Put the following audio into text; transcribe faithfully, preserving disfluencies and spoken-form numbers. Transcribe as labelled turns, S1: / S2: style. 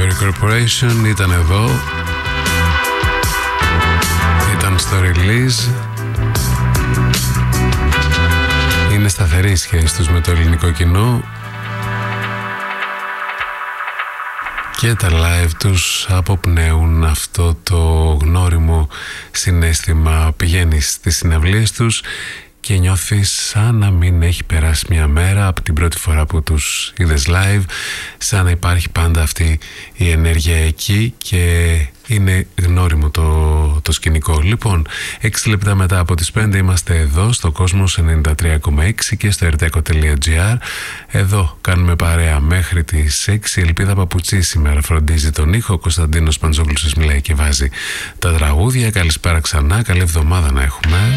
S1: Ivory Corporation ήταν εδώ, ήταν στο release. Είναι σταθερή η σχέση τους με το ελληνικό κοινό και τα live τους αποπνέουν αυτό το γνώριμο συναίσθημα. Πηγαίνεις στις συναυλίες τους και νιώθεις σαν να μην έχει περάσει μια μέρα από την πρώτη φορά που τους είδες live, σαν να υπάρχει πάντα αυτή η ενέργεια εκεί και είναι γνώριμο το, το σκηνικό. Λοιπόν, έξι λεπτά μετά από τις πέντε είμαστε εδώ στο Κόσμος ενενήντα τρία κόμμα έξι και στο ερτέκο τελεία τζι άρ. Εδώ κάνουμε παρέα μέχρι τις έξι. Ελπίδα Παπουτσή σήμερα φροντίζει τον ήχο. Ο Κωνσταντίνος Παντζόγλους σας μιλάει και βάζει τα τραγούδια. Καλησπέρα ξανά, καλή εβδομάδα να έχουμε.